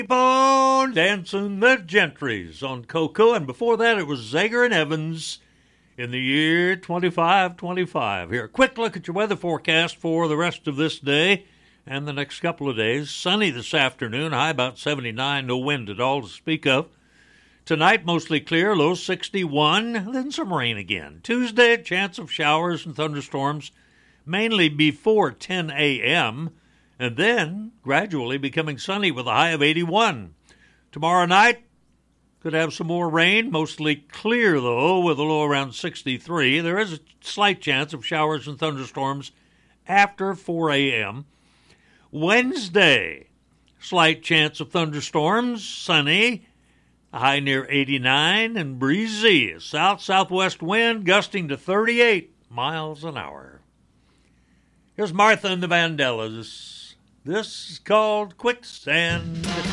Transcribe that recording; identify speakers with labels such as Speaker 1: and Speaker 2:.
Speaker 1: Keep on dancing the Gentrys on Coco, and before that it was Zager and Evans in the year 2525. Here, a quick look at your weather forecast for the rest of this day and the next couple of days. Sunny this afternoon, high about 79, no wind at all to speak of. Tonight, mostly clear, low 61, then some rain again. Tuesday, chance of showers and thunderstorms, mainly before 10 a.m., and then gradually becoming sunny with a high of 81. Tomorrow night, could have some more rain, mostly clear, though, with a low around 63. There is a slight chance of showers and thunderstorms after 4 a.m. Wednesday, slight chance of thunderstorms, sunny, a high near 89, and breezy. South-southwest wind gusting to 38 miles an hour. Here's Martha and the Vandellas. This is called Quicksand.